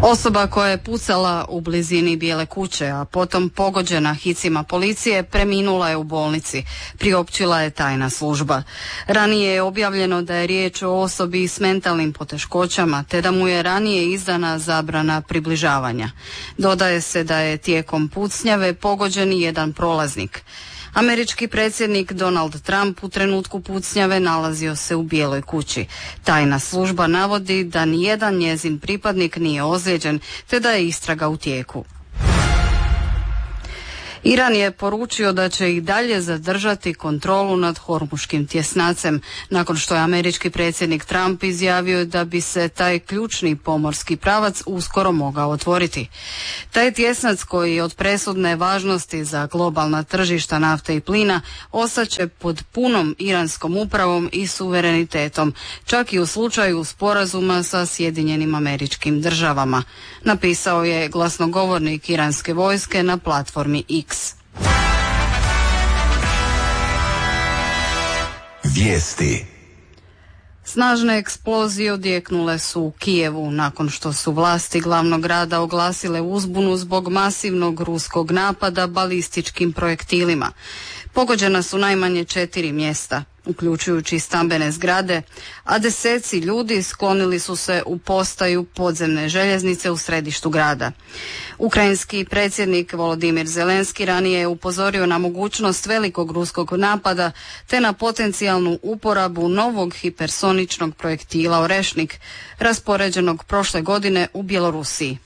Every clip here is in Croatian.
Osoba koja je pucala u blizini Bijele kuće, a potom pogođena hicima policije, preminula je u bolnici, priopćila je tajna služba. Ranije je objavljeno da je riječ o osobi s mentalnim poteškoćama, te da mu je ranije izdana zabrana približavanja. Dodaje se da je tijekom pucnjave pogođen i jedan prolaznik. Američki predsjednik Donald Trump u trenutku pucnjave nalazio se u Bijeloj kući. Tajna služba navodi da nijedan njezin pripadnik nije ozlijeđen, te da je istraga u tijeku. Iran je poručio da će i dalje zadržati kontrolu nad Hormuškim tjesnacem, nakon što je američki predsjednik Trump izjavio da bi se taj ključni pomorski pravac uskoro mogao otvoriti. Taj tjesnac, koji je od presudne važnosti za globalna tržišta nafte i plina, ostaće pod punom iranskom upravom i suverenitetom, čak i u slučaju sporazuma sa Sjedinjenim Američkim Državama, napisao je glasnogovornik iranske vojske na platformi X. Vijesti. Snažne eksplozije odjeknule su u Kijevu nakon što su vlasti glavnog grada oglasile uzbunu zbog masivnog ruskog napada balističkim projektilima. Pogođena su najmanje 4 mjesta, uključujući stambene zgrade, a deseci ljudi sklonili su se u postaju podzemne željeznice u središtu grada. Ukrajinski predsjednik Volodimir Zelenski ranije je upozorio na mogućnost velikog ruskog napada te na potencijalnu uporabu novog hipersoničnog projektila Orešnik, raspoređenog prošle godine u Bjelorusiji.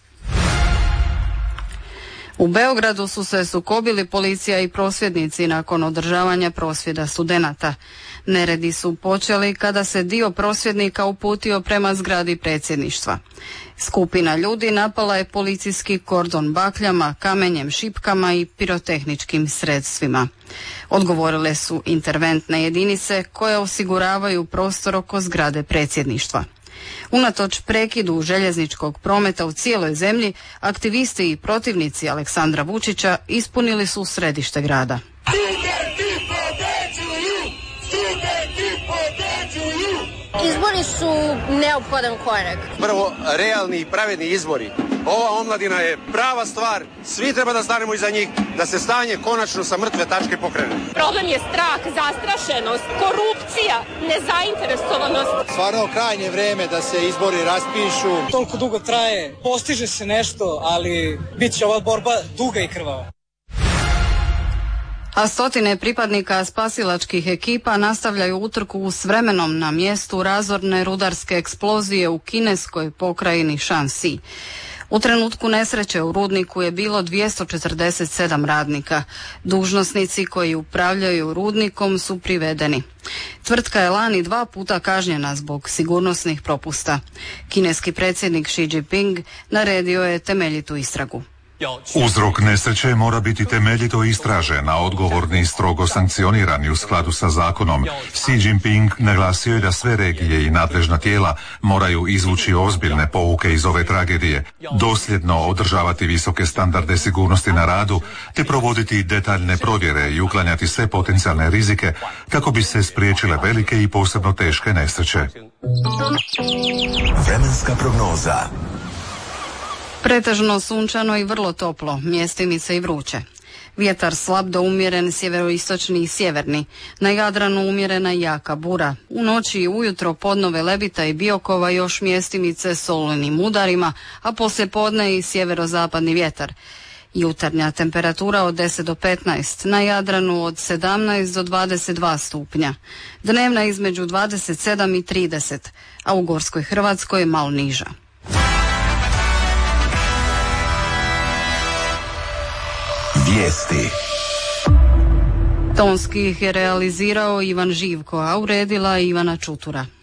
U Beogradu su se sukobili policija i prosvjednici nakon održavanja prosvjeda studenata. Neredi su počeli kada se dio prosvjednika uputio prema zgradi predsjedništva. Skupina ljudi napala je policijski kordon bakljama, kamenjem, šipkama i pirotehničkim sredstvima. Odgovorile su interventne jedinice koje osiguravaju prostor oko zgrade predsjedništva. Unatoč prekidu željezničkog prometa u cijeloj zemlji, aktivisti i protivnici Aleksandra Vučića ispunili su središte grada. Izbori su neophodan korak. Prvo, realni i pravedni izbori. Ova omladina je prava stvar, svi treba da stanemo iza njih, da se stanje konačno sa mrtve tačke pokrene. Problem je strah, zastrašenost, korupcija, nezainteresovanost. Stvarno krajnje vrijeme da se izbori raspišu. Toliko dugo traje, postiže se nešto, ali bit će ova borba duga i krvava. A stotine pripadnika spasilačkih ekipa nastavljaju utrku s vremenom na mjestu razorne rudarske eksplozije u kineskoj pokrajini Shanxi. U trenutku nesreće u rudniku je bilo 247 radnika. Dužnosnici koji upravljaju rudnikom su privedeni. Tvrtka je lani 2 puta kažnjena zbog sigurnosnih propusta. Kineski predsjednik Xi Jinping naredio je temeljitu istragu. Uzrok nesreće mora biti temeljito istražen, a odgovorni strogo sankcionirani u skladu sa zakonom. Xi Jinping naglasio je da sve regije i nadležna tijela moraju izvući ozbiljne pouke iz ove tragedije, dosljedno održavati visoke standarde sigurnosti na radu, te provoditi detaljne provjere i uklanjati sve potencijalne rizike kako bi se spriječile velike i posebno teške nesreće. Vremenska prognoza. Pretežno sunčano i vrlo toplo, mjestimice i vruće. Vjetar slab do umjeren, sjeveroistočni i sjeverni. Na Jadranu umjerena i jaka bura. U noći i ujutro podnove Lebita i Biokova još mjestimice s olujenim udarima, a poslijepodne i sjeverozapadni vjetar. Jutarnja temperatura od 10 do 15, na Jadranu od 17 do 22 stupnja. Dnevna između 27 i 30, a u Gorskoj Hrvatskoj malo niža. Vijesti. Tonski ih je realizirao Ivan Živko, a uredila Ivana Čutura.